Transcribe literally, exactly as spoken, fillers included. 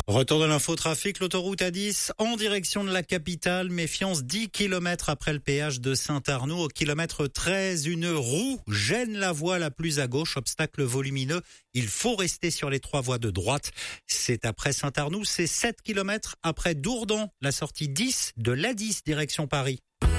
Retour de l'infotrafic, l'autoroute A dix en direction de la capitale. Méfiance dix kilomètres après le péage de Saint-Arnoux. Au kilomètre treize, une roue gêne la voie la plus à gauche. Obstacle volumineux. Il faut rester sur les trois voies de droite. C'est après Saint-Arnoux, c'est sept kilomètres après Dourdan, la sortie dix de l'A dix direction Paris.